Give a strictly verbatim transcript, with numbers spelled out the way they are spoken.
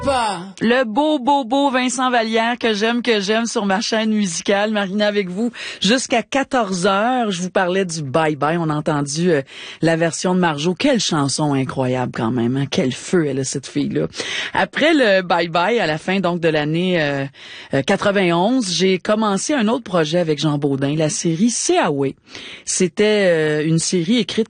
Le beau, beau, beau Vincent Vallière que j'aime, que j'aime sur ma chaîne musicale. Marina avec vous jusqu'à quatorze heures. Je vous parlais du Bye Bye. On a entendu euh, la version de Marjo. Quelle chanson incroyable quand même. Hein? Quel feu elle a, cette fille-là. Après le Bye Bye, à la fin donc de l'année euh, euh, quatre-vingt-onze, j'ai commencé un autre projet avec Jean Baudin, la série C'est Away. C'était euh, une série écrite